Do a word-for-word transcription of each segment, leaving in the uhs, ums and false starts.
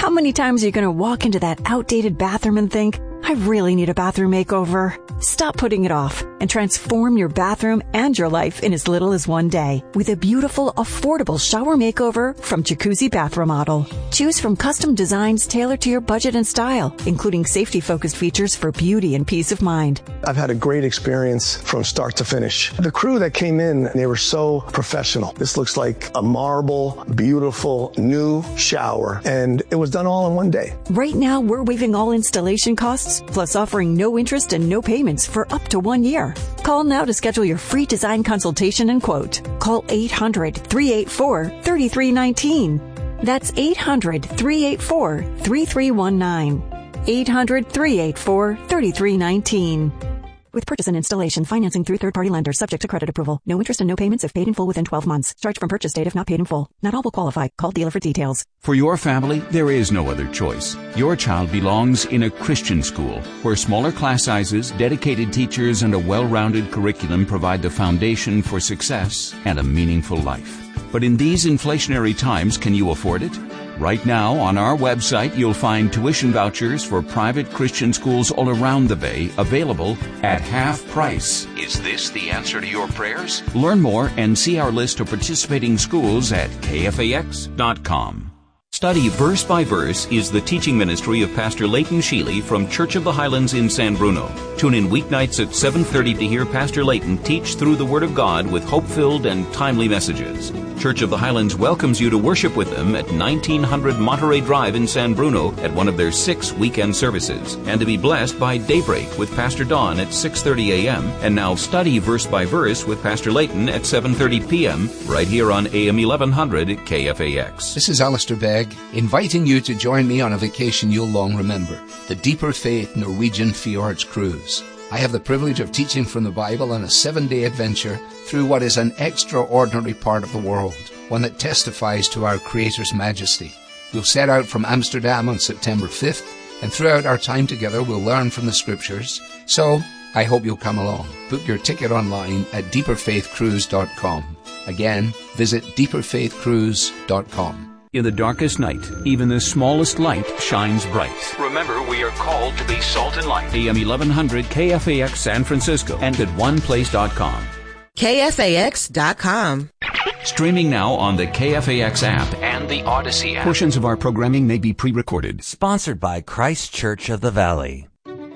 How many times are you going to walk into that outdated bathroom and think, I really need a bathroom makeover? Stop putting it off and transform your bathroom and your life in as little as one day with a beautiful, affordable shower makeover from Jacuzzi Bath Remodel. Choose from custom designs tailored to your budget and style, including safety-focused features for beauty and peace of mind. I've had a great experience from start to finish. The crew that came in, they were so professional. This looks like a marble, beautiful, new shower, and it was done all in one day. Right now, we're waiving all installation costs, plus offering no interest and no payments for up to one year. Call now to schedule your free design consultation and quote. Call eight hundred, three eight four, three three one nine. That's eight hundred, three eight four, three three one nine. eight hundred, three eight four, three three one nine. With purchase and installation, financing through third-party lenders subject to credit approval. No interest and no payments if paid in full within twelve months. Charge from purchase date if not paid in full. Not all will qualify. Call dealer for details. For your family, there is no other choice. Your child belongs in a Christian school where smaller class sizes, dedicated teachers, and a well-rounded curriculum provide the foundation for success and a meaningful life. But in these inflationary times, can you afford it? Right now, on our website, you'll find tuition vouchers for private Christian schools all around the Bay available at half price. Is this the answer to your prayers? Learn more and see our list of participating schools at K F A X dot com. Study Verse by Verse is the teaching ministry of Pastor Leighton Sheely from Church of the Highlands in San Bruno. Tune in weeknights at seven thirty to hear Pastor Leighton teach through the Word of God with hope-filled and timely messages. Church of the Highlands welcomes you to worship with them at nineteen hundred Monterey Drive in San Bruno at one of their six weekend services, and to be blessed by Daybreak with Pastor Don at six thirty a.m. and now Study Verse by Verse with Pastor Leighton at seven thirty p.m. right here on A M eleven hundred at K F A X. This is Alistair Begg, inviting you to join me on a vacation you'll long remember, the Deeper Faith Norwegian Fjords Cruise. I have the privilege of teaching from the Bible on a seven-day adventure through what is an extraordinary part of the world, one that testifies to our Creator's majesty. We'll set out from Amsterdam on September fifth, and throughout our time together we'll learn from the Scriptures. So, I hope you'll come along. Book your ticket online at deeper faith cruise dot com. Again, visit deeper faith cruise dot com. In the darkest night, even the smallest light shines bright. Remember, we are called to be salt and light. A M eleven hundred K F A X San Francisco and at one place dot com. K F A X dot com. Streaming now on the K F A X app and the Odyssey app. Portions of our programming may be pre-recorded. Sponsored by Christ Church of the Valley.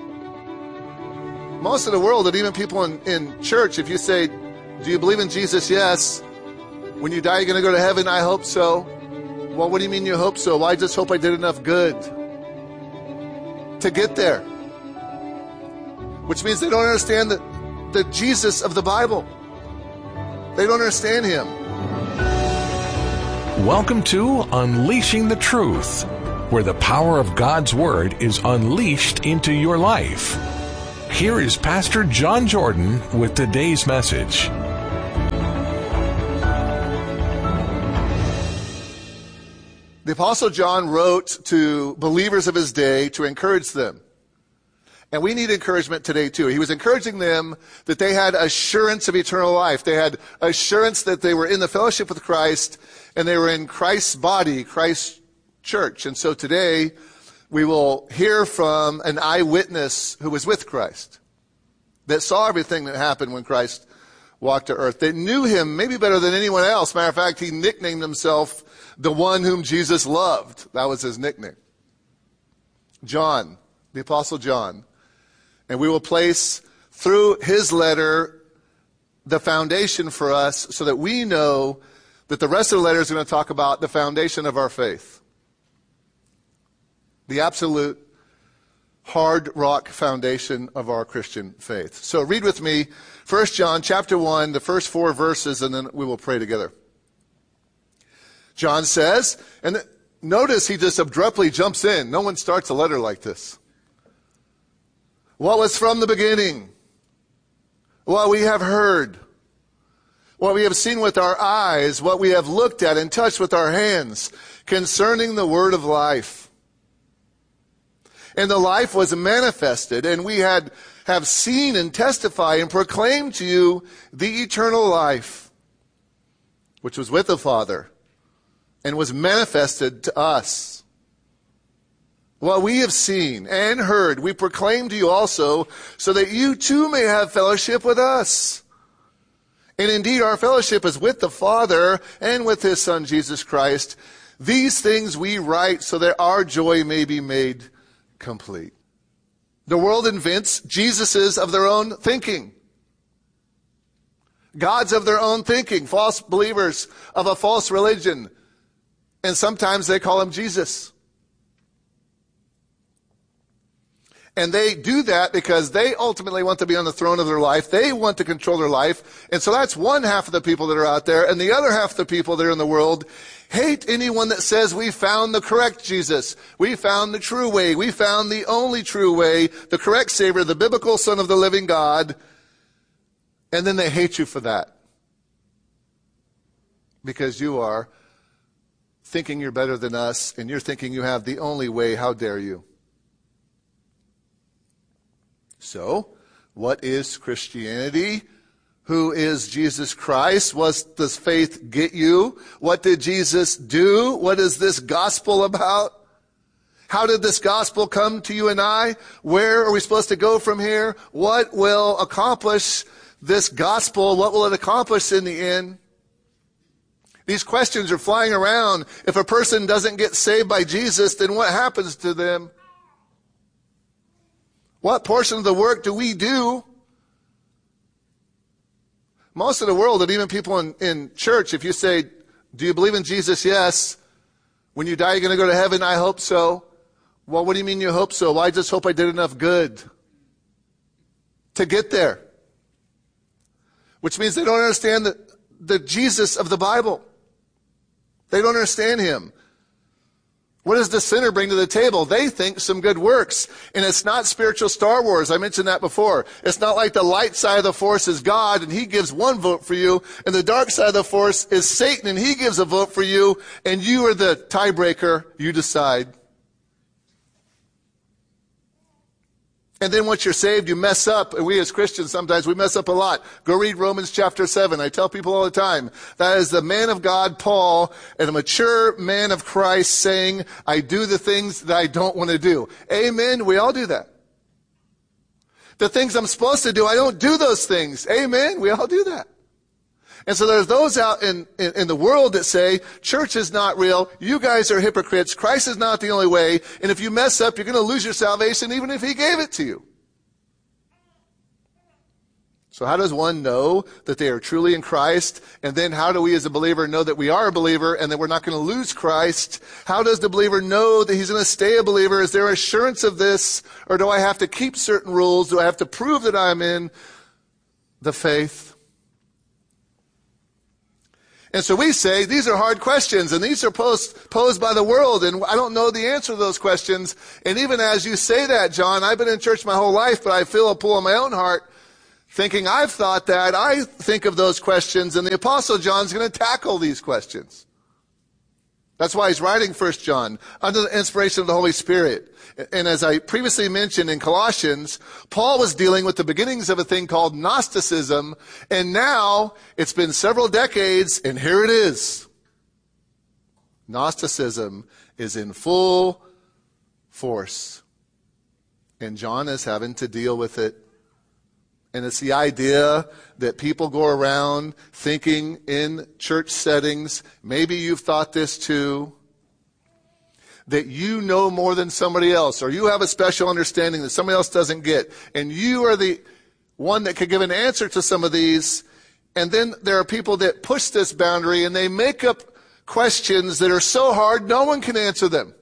Most of the world, and even people in, in church, if you say, do you believe in Jesus? Yes. When you die, you're going to go to heaven? I hope so. Well, what do you mean you hope so? Well, I just hope I did enough good to get there. Which means they don't understand the, the Jesus of the Bible. They don't understand him. Welcome to Unleashing the Truth, where the power of God's Word is unleashed into your life. Here is Pastor John Jordan with today's message. The Apostle John wrote to believers of his day to encourage them. And we need encouragement today too. He was encouraging them that they had assurance of eternal life. They had assurance that they were in the fellowship with Christ and they were in Christ's body, Christ's church. And so today we will hear from an eyewitness who was with Christ, that saw everything that happened when Christ walked to earth, that knew him maybe better than anyone else. Matter of fact, he nicknamed himself the one whom Jesus loved. That was his nickname. John, the Apostle John. And we will place through his letter the foundation for us so that we know that the rest of the letter is going to talk about the foundation of our faith. The absolute hard rock foundation of our Christian faith. So read with me First John chapter one, the first four verses, and then we will pray together. John says, and notice he just abruptly jumps in. No one starts a letter like this. What was from the beginning, what we have heard, what we have seen with our eyes, what we have looked at and touched with our hands concerning the word of life. And the life was manifested, and we had have seen and testified and proclaimed to you the eternal life, which was with the Father and was manifested to us. What we have seen and heard, we proclaim to you also, so that you too may have fellowship with us. And indeed, our fellowship is with the Father and with his Son, Jesus Christ. These things we write so that our joy may be made complete. The world invents Jesuses of their own thinking. Gods of their own thinking. False believers of a false religion. And sometimes they call him Jesus. And they do that because they ultimately want to be on the throne of their life. They want to control their life. And so that's one half of the people that are out there. And the other half of the people that are in the world hate anyone that says we found the correct Jesus. We found the true way. We found the only true way, the correct Savior, the biblical Son of the living God. And then they hate you for that. Because you are thinking you're better than us, and you're thinking you have the only way. How dare you? So, what is Christianity? Who is Jesus Christ? What does faith get you? What did Jesus do? What is this gospel about? How did this gospel come to you and I? Where are we supposed to go from here? What will accomplish this gospel? What will it accomplish in the end? These questions are flying around. If a person doesn't get saved by Jesus, then what happens to them? What portion of the work do we do? Most of the world, and even people in, in church, if you say, do you believe in Jesus? Yes. When you die, you're going to go to heaven? I hope so. Well, what do you mean you hope so? Well, I just hope I did enough good to get there. Which means they don't understand the, the Jesus of the Bible. They don't understand him. What does the sinner bring to the table? They think some good works. And it's not spiritual Star Wars. I mentioned that before. It's not like the light side of the force is God and he gives one vote for you. And the dark side of the force is Satan and he gives a vote for you. And you are the tiebreaker. You decide. And then once you're saved, you mess up. And we as Christians, sometimes we mess up a lot. Go read Romans chapter seven. I tell people all the time, that is the man of God, Paul, and a mature man of Christ saying, I do the things that I don't want to do. Amen. We all do that. The things I'm supposed to do, I don't do those things. Amen. We all do that. And so there's those out in, in, in the world that say, church is not real, you guys are hypocrites, Christ is not the only way, and if you mess up, you're going to lose your salvation even if he gave it to you. So how does one know that they are truly in Christ? And then how do we as a believer know that we are a believer and that we're not going to lose Christ? How does the believer know that he's going to stay a believer? Is there assurance of this? Or do I have to keep certain rules? Do I have to prove that I'm in the faith? And so we say, these are hard questions, and these are posed, posed by the world, and I don't know the answer to those questions. And even as you say that, John, I've been in church my whole life, but I feel a pull in my own heart, thinking I've thought that. I think of those questions, and the Apostle John's going to tackle these questions. That's why he's writing First John, under the inspiration of the Holy Spirit. And as I previously mentioned in Colossians, Paul was dealing with the beginnings of a thing called Gnosticism, and now it's been several decades, and here it is. Gnosticism is in full force, and John is having to deal with it. And it's the idea that people go around thinking in church settings, maybe you've thought this too, that you know more than somebody else, or you have a special understanding that somebody else doesn't get, and you are the one that could give an answer to some of these. And then there are people that push this boundary, and they make up questions that are so hard no one can answer them.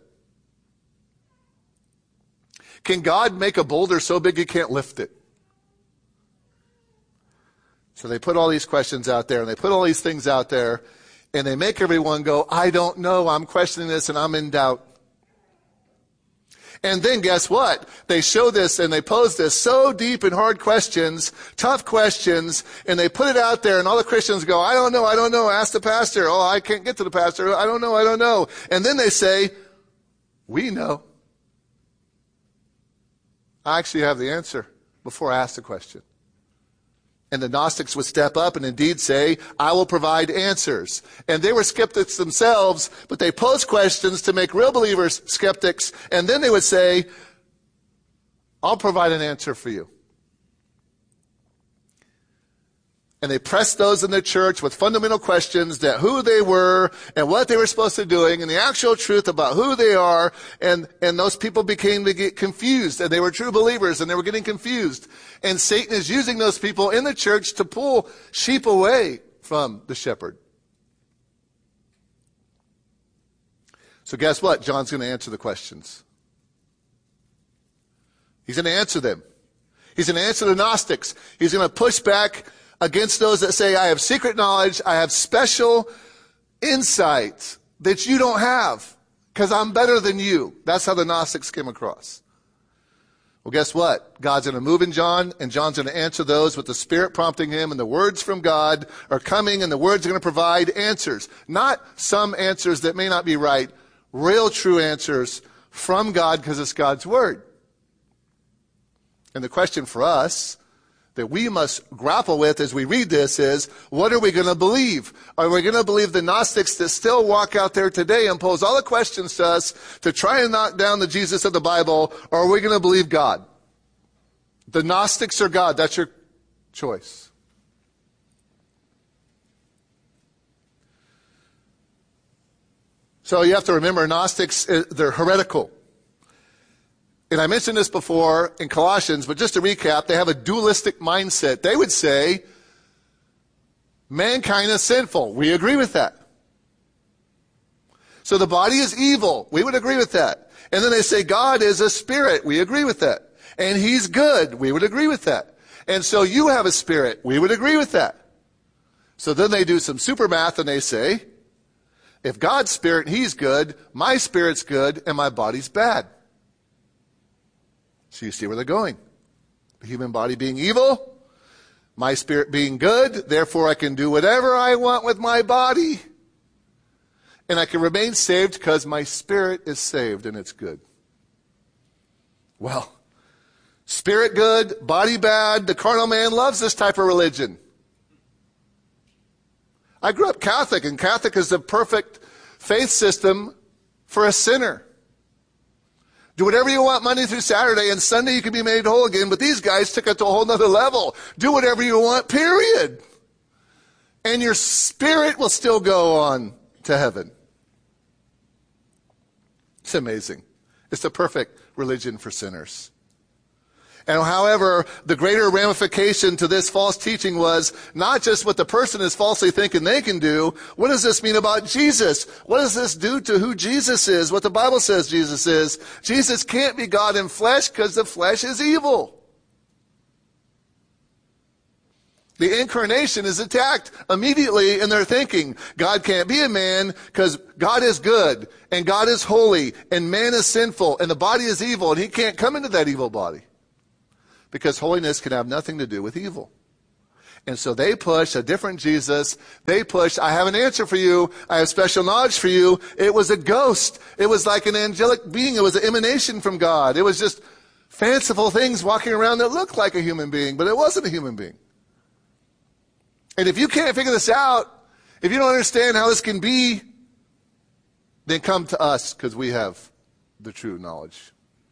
Can God make a boulder so big you can't lift it? So they put all these questions out there, and they put all these things out there, and they make everyone go, I don't know, I'm questioning this, and I'm in doubt. And then guess what? They show this and they pose this so deep and hard questions, tough questions, and they put it out there, and all the Christians go, I don't know, I don't know, ask the pastor. Oh, I can't get to the pastor. I don't know, I don't know. And then they say, we know. I actually have the answer before I ask the question. And the Gnostics would step up and indeed say, I will provide answers. And they were skeptics themselves, but they posed questions to make real believers skeptics. And then they would say, I'll provide an answer for you. And they pressed those in the church with fundamental questions that who they were and what they were supposed to be doing and the actual truth about who they are. And, and those people became to get confused, and they were true believers and they were getting confused. And Satan is using those people in the church to pull sheep away from the shepherd. So guess what? John's going to answer the questions. He's going to answer them. He's going to answer the Gnostics. He's going to push back against those that say, I have secret knowledge, I have special insight that you don't have, because I'm better than you. That's how the Gnostics came across. Well, guess what? God's going to move in John, and John's going to answer those with the Spirit prompting him, and the words from God are coming, and the words are going to provide answers. Not some answers that may not be right, real true answers from God, because it's God's Word. And the question for us that we must grapple with as we read this is, what are we going to believe? Are we going to believe the Gnostics that still walk out there today and pose all the questions to us to try and knock down the Jesus of the Bible, or are we going to believe God? The Gnostics or God? That's your choice. So you have to remember, Gnostics, they're heretical. And I mentioned this before in Colossians, but just to recap, they have a dualistic mindset. They would say, mankind is sinful. We agree with that. So the body is evil. We would agree with that. And then they say God is a spirit. We agree with that. And he's good. We would agree with that. And so you have a spirit. We would agree with that. So then they do some super math and they say, if God's spirit, he's good, my spirit's good, and my body's bad. So you see where they're going. The human body being evil, my spirit being good, therefore I can do whatever I want with my body. And I can remain saved because my spirit is saved and it's good. Well, spirit good, body bad, the carnal man loves this type of religion. I grew up Catholic, and Catholic is the perfect faith system for a sinner. Do whatever you want Monday through Saturday, and Sunday you can be made whole again. But these guys took it to a whole nother level. Do whatever you want, period. And your spirit will still go on to heaven. It's amazing. It's the perfect religion for sinners. And however, the greater ramification to this false teaching was not just what the person is falsely thinking they can do. What does this mean about Jesus? What does this do to who Jesus is, what the Bible says Jesus is? Jesus can't be God in flesh because the flesh is evil. The incarnation is attacked immediately in their thinking. God can't be a man because God is good and God is holy and man is sinful and the body is evil and he can't come into that evil body. Because holiness can have nothing to do with evil. And so they push a different Jesus. They push, I have an answer for you. I have special knowledge for you. It was a ghost. It was like an angelic being. It was an emanation from God. It was just fanciful things walking around that looked like a human being, but it wasn't a human being. And if you can't figure this out, if you don't understand how this can be, then come to us because we have the true knowledge.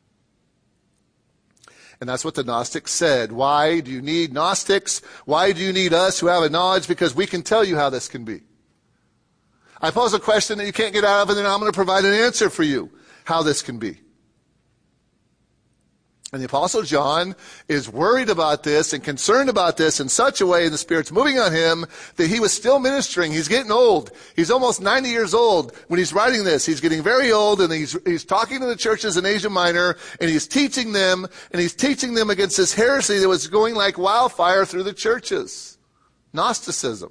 And that's what the Gnostics said. Why do you need Gnostics? Why do you need us who have a knowledge? Because we can tell you how this can be. I pose a question that you can't get out of, and then I'm going to provide an answer for you how this can be. And the Apostle John is worried about this and concerned about this in such a way, and the Spirit's moving on him, that he was still ministering. He's getting old. He's almost ninety years old when he's writing this. He's getting very old, and he's, he's talking to the churches in Asia Minor, and he's teaching them, and he's teaching them against this heresy that was going like wildfire through the churches. Gnosticism.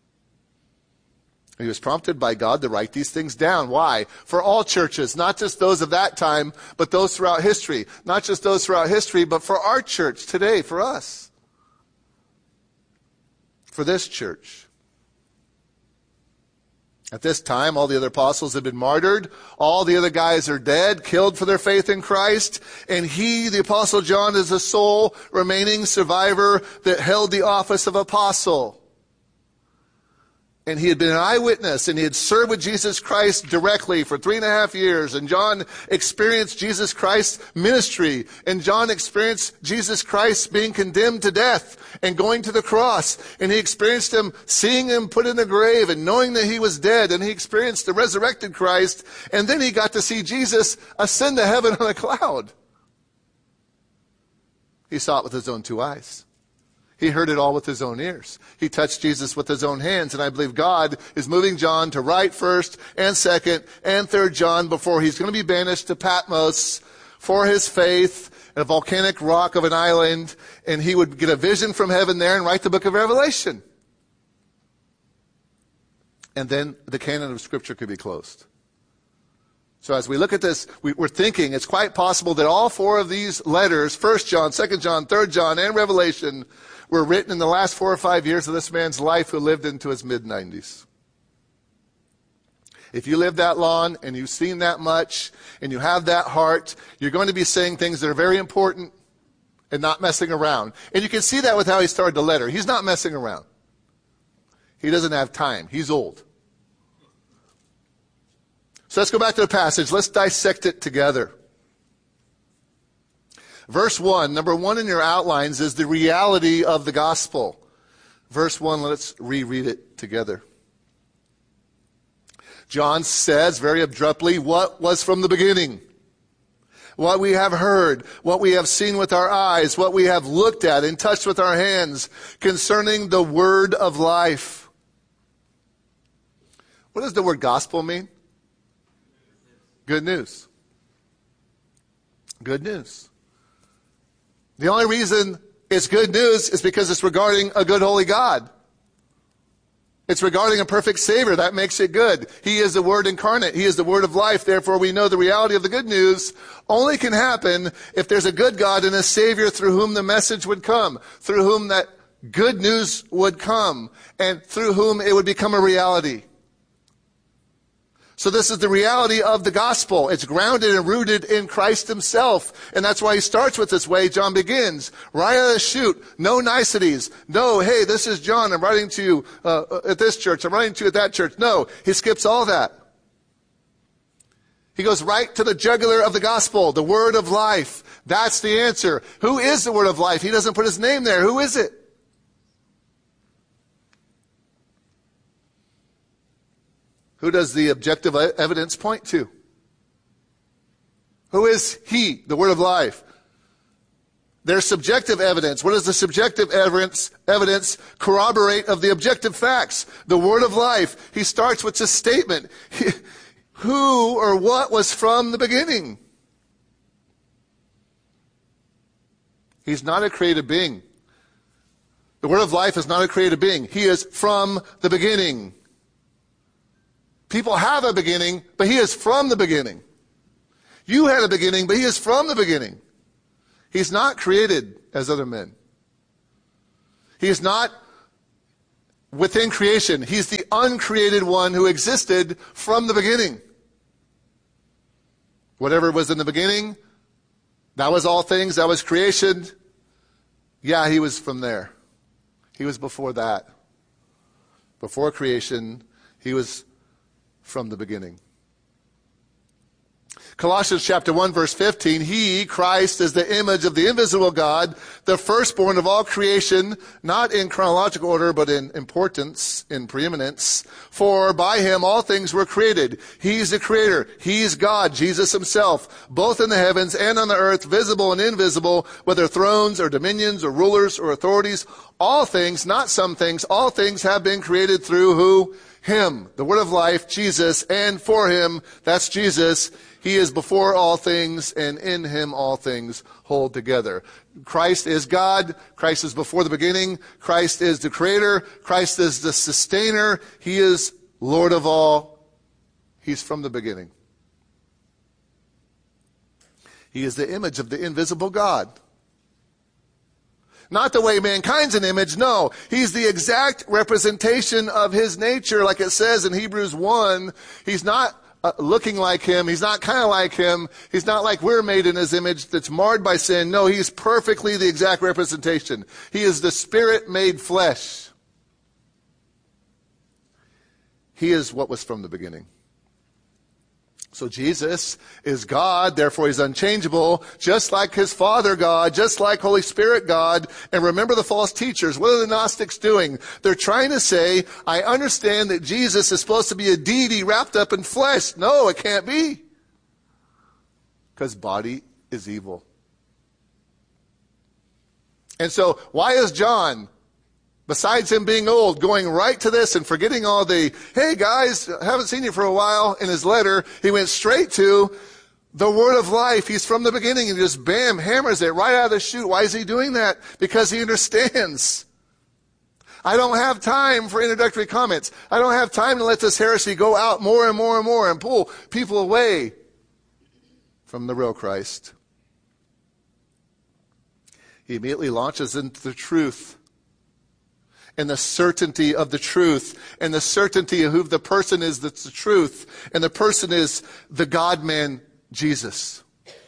He was prompted by God to write these things down. Why? For all churches, not just those of that time, but those throughout history. Not just those throughout history, but for our church today, for us. For this church. At this time, all the other apostles had been martyred. All the other guys are dead, killed for their faith in Christ. And he, the Apostle John, is the sole remaining survivor that held the office of apostle. And he had been an eyewitness, and he had served with Jesus Christ directly for three and a half years. And John experienced Jesus Christ's ministry. And John experienced Jesus Christ being condemned to death and going to the cross. And he experienced him, seeing him put in the grave and knowing that he was dead. And he experienced the resurrected Christ. And then he got to see Jesus ascend to heaven on a cloud. He saw it with his own two eyes. He heard it all with his own ears. He touched Jesus with his own hands. And I believe God is moving John to write first and second and third John before he's going to be banished to Patmos for his faith, a volcanic rock of an island. And he would get a vision from heaven there and write the book of Revelation. And then the canon of Scripture could be closed. So as we look at this, we, we're thinking it's quite possible that all four of these letters, First John, Second John, Third John, and Revelation, were written in the last four or five years of this man's life who lived into his mid-nineties. If you live that long and you've seen that much and you have that heart, you're going to be saying things that are very important and not messing around. And you can see that with how he started the letter. He's not messing around. He doesn't have time. He's old. So let's go back to the passage. Let's dissect it together. Verse one, number one in your outlines is the reality of the gospel. Verse one, let's reread it together. John says very abruptly what was from the beginning. What we have heard, what we have seen with our eyes, what we have looked at and touched with our hands concerning the word of life. What does the word gospel mean? Good news. Good news. The only reason it's good news is because it's regarding a good holy God. It's regarding a perfect Savior. That makes it good. He is the Word incarnate. He is the Word of life. Therefore, we know the reality of the good news only can happen if there's a good God and a Savior through whom the message would come, through whom that good news would come, and through whom it would become a reality. So this is the reality of the gospel. It's grounded and rooted in Christ himself. And that's why he starts with this way. John begins right out of the chute. No niceties. No, hey, this is John. I'm writing to you uh, at this church. I'm writing to you at that church. No, he skips all that. He goes right to the jugular of the gospel, the word of life. That's the answer. Who is the word of life? He doesn't put his name there. Who is it? Who does the objective evidence point to? Who is he, the word of life? There's subjective evidence. What does the subjective evidence, evidence corroborate of the objective facts? The word of life. He starts with this statement. Who or what was from the beginning? He's not a created being. The word of life is not a created being. He is from the beginning. People have a beginning, but he is from the beginning. You had a beginning, but he is from the beginning. He's not created as other men. He is not within creation. He's the uncreated one who existed from the beginning. Whatever was in the beginning, that was all things, that was creation. Yeah, he was from there. He was before that. Before creation, he was from the beginning. Colossians chapter one verse fifteen, he, Christ, is the image of the invisible God, the firstborn of all creation, not in chronological order, but in importance, in preeminence. For by him all things were created. He's the creator. He's God, Jesus himself, both in the heavens and on the earth, visible and invisible, whether thrones or dominions or rulers or authorities. All things, not some things, all things have been created through who? Him, the word of life, Jesus, and for him, that's Jesus. He is before all things, and in him all things hold together. Christ is God. Christ is before the beginning. Christ is the creator. Christ is the sustainer. He is Lord of all. He's from the beginning. He is the image of the invisible God. Not the way mankind's an image. No, he's the exact representation of his nature. Like it says in Hebrews one, he's not uh, looking like him. He's not kind of like him. He's not like we're made in his image that's marred by sin. No, he's perfectly the exact representation. He is the Spirit made flesh. He is what was from the beginning. So Jesus is God, therefore he's unchangeable, just like his Father God, just like Holy Spirit God. And remember the false teachers. What are the Gnostics doing? They're trying to say, I understand that Jesus is supposed to be a deity wrapped up in flesh. No, it can't be. Because body is evil. And so why is John, besides him being old, going right to this and forgetting all the, hey guys, haven't seen you for a while, in his letter, he went straight to the word of life. He's from the beginning and just bam, hammers it right out of the chute. Why is he doing that? Because he understands. I don't have time for introductory comments. I don't have time to let this heresy go out more and more and more and pull people away from the real Christ. He immediately launches into the truth. And the certainty of the truth, and the certainty of who the person is that's the truth, and the person is the God-man, Jesus.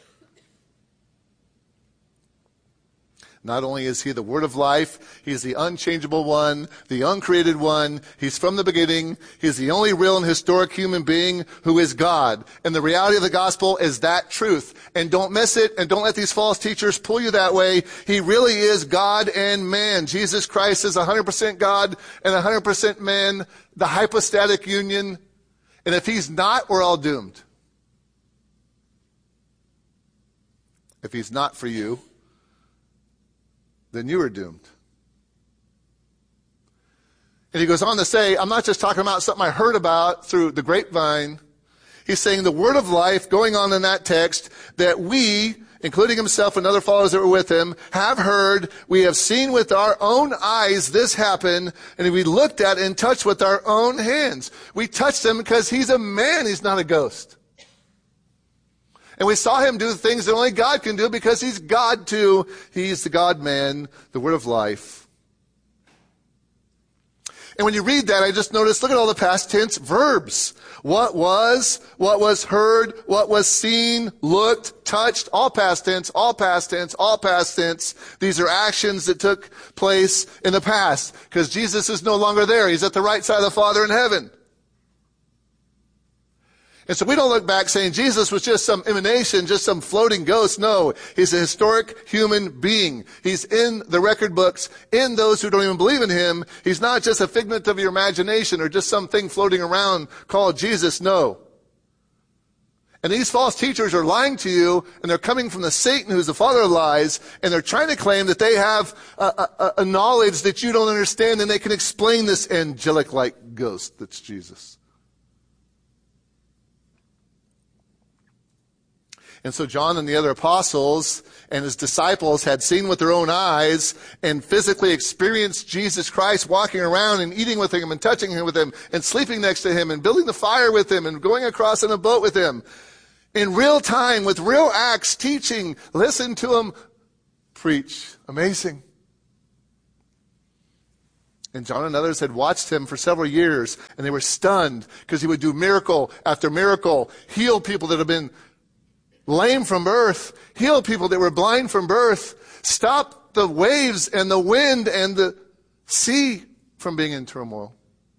Not only is he the word of life, he's the unchangeable one, the uncreated one. He's from the beginning. He's the only real and historic human being who is God. And the reality of the gospel is that truth. And don't miss it, and don't let these false teachers pull you that way. He really is God and man. Jesus Christ is one hundred percent God and one hundred percent man, the hypostatic union. And if he's not, we're all doomed. If he's not for you, then you are doomed. And he goes on to say, I'm not just talking about something I heard about through the grapevine. He's saying the word of life, going on in that text, that we, including himself and other followers that were with him, have heard, we have seen with our own eyes this happen, and we looked at and touched with our own hands. We touched him because he's a man, he's not a ghost. And we saw him do things that only God can do because he's God too. He's the God-man, the word of life. And when you read that, I just noticed, look at all the past tense verbs. What was, what was heard, what was seen, looked, touched, all past tense, all past tense, all past tense. These are actions that took place in the past because Jesus is no longer there. He's at the right side of the Father in heaven. And so we don't look back saying Jesus was just some emanation, just some floating ghost. No, he's a historic human being. He's in the record books, in those who don't even believe in him. He's not just a figment of your imagination or just something floating around called Jesus. No. And these false teachers are lying to you, and they're coming from the Satan who's the father of lies, and they're trying to claim that they have a, a, a knowledge that you don't understand, and they can explain this angelic-like ghost that's Jesus. And so John and the other apostles and his disciples had seen with their own eyes and physically experienced Jesus Christ walking around and eating with him and touching him with him and sleeping next to him and building the fire with him and going across in a boat with him. In real time, with real acts, teaching, listen to him preach. Amazing. And John and others had watched him for several years, and they were stunned because he would do miracle after miracle, heal people that had been lame from birth, heal people that were blind from birth, stop the waves and the wind and the sea from being in turmoil.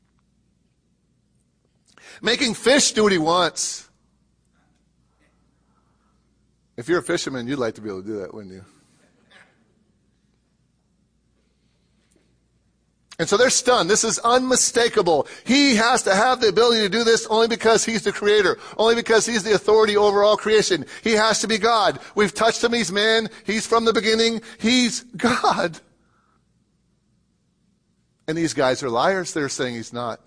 Making fish do what he wants. If you're a fisherman, you'd like to be able to do that, wouldn't you? And so they're stunned. This is unmistakable. He has to have the ability to do this only because he's the creator, only because he's the authority over all creation. He has to be God. We've touched him. He's man. He's from the beginning. He's God. And these guys are liars. They're saying he's not.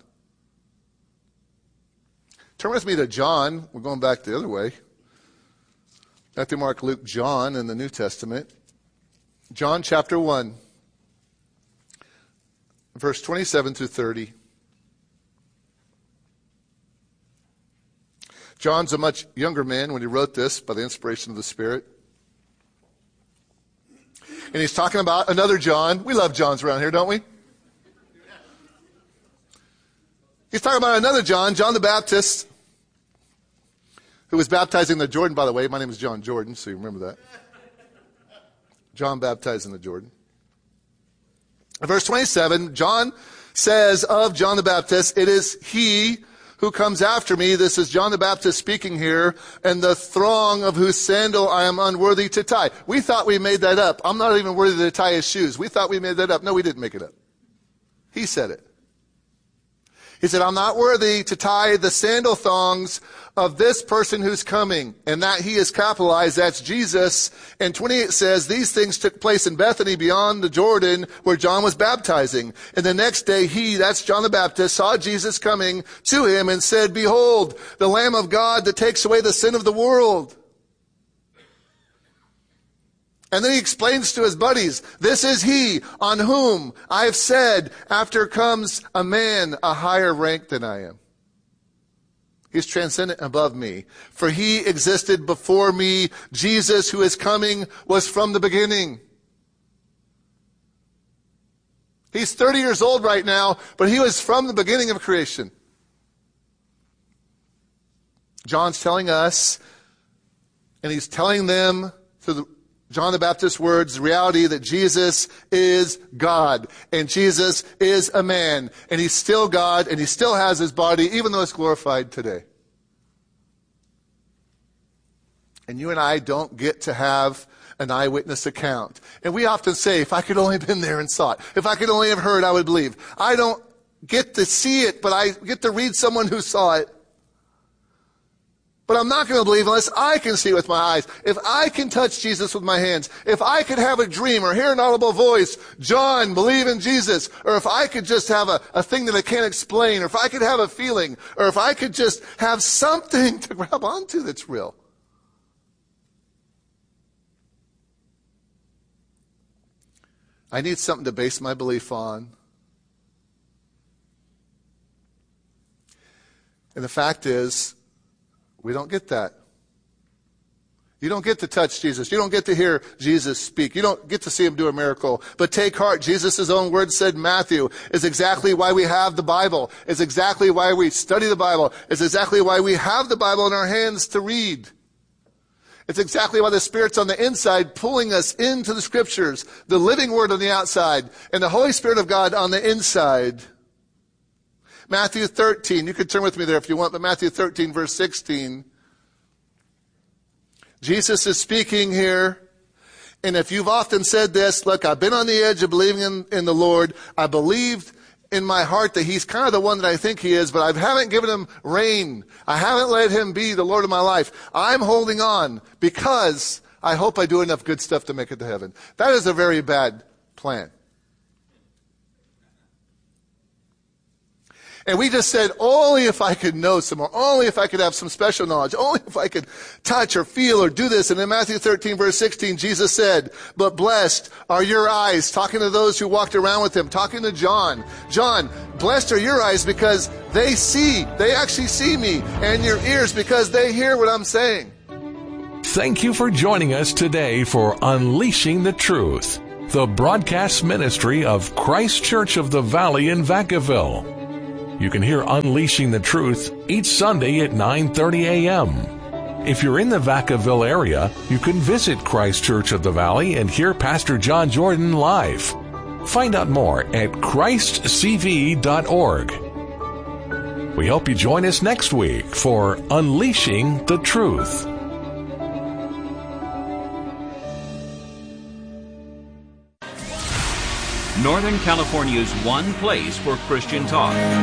Turn with me to John. We're going back the other way. Matthew, Mark, Luke, John in the New Testament. John chapter one. Verse twenty-seven through thirty. John's a much younger man when he wrote this by the inspiration of the Spirit. and he's talking about another John. We love Johns around here, don't we? He's talking about another John, John the Baptist, who was baptizing the Jordan, by the way. My name is John Jordan, so you remember that. John baptized in the Jordan. In verse twenty-seven, John says of John the Baptist, it is he who comes after me. This is John the Baptist speaking here, and the throng of whose sandal I am unworthy to tie. We thought we made that up. I'm not even worthy to tie his shoes. We thought we made that up. No, we didn't make it up. He said it. He said, I'm not worthy to tie the sandal thongs of this person who's coming. And that he is capitalized, that's Jesus. And twenty-eight says, these things took place in Bethany beyond the Jordan where John was baptizing. And the next day he, that's John the Baptist, saw Jesus coming to him and said, behold, the Lamb of God that takes away the sin of the world. And then he explains to his buddies, this is he on whom I have said, after comes a man a higher rank than I am. He's transcendent above me. For he existed before me. Jesus, who is coming, was from the beginning. He's thirty years old right now, but he was from the beginning of creation. John's telling us, and he's telling them through the John the Baptist's words, the reality that Jesus is God, and Jesus is a man, and he's still God, and he still has his body, even though it's glorified today. And you and I don't get to have an eyewitness account. And we often say, if I could only have been there and saw it, if I could only have heard, I would believe. I don't get to see it, but I get to read someone who saw it. But I'm not going to believe unless I can see it with my eyes. If I can touch Jesus with my hands, if I could have a dream or hear an audible voice, John, believe in Jesus, or if I could just have a, a thing that I can't explain, or if I could have a feeling, or if I could just have something to grab onto that's real. I need something to base my belief on. And the fact is, we don't get that. You don't get to touch Jesus. You don't get to hear Jesus speak. You don't get to see him do a miracle. But take heart, Jesus' own word said, Matthew, is exactly why we have the Bible. Is exactly why we study the Bible. Is exactly why we have the Bible in our hands to read. It's exactly why the Spirit's on the inside pulling us into the Scriptures, the living Word on the outside, and the Holy Spirit of God on the inside. Matthew thirteen, you can turn with me there if you want, but Matthew thirteen, verse sixteen. Jesus is speaking here, and if you've often said this, look, I've been on the edge of believing in, in the Lord. I believed in my heart that he's kind of the one that I think he is, but I haven't given him reign. I haven't let him be the Lord of my life. I'm holding on because I hope I do enough good stuff to make it to heaven. That is a very bad plan. And we just said, only if I could know some more, only if I could have some special knowledge, only if I could touch or feel or do this. And in Matthew thirteen, verse sixteen, Jesus said, but blessed are your eyes, talking to those who walked around with him, talking to John. John, blessed are your eyes because they see, they actually see me, and your ears because they hear what I'm saying. Thank you for joining us today for Unleashing the Truth, the broadcast ministry of Christ Church of the Valley in Vacaville. You can hear Unleashing the Truth each Sunday at nine thirty a.m. If you're in the Vacaville area, you can visit Christ Church of the Valley and hear Pastor John Jordan live. Find out more at christ c v dot org. We hope you join us next week for Unleashing the Truth. Northern California's one place for Christian talk.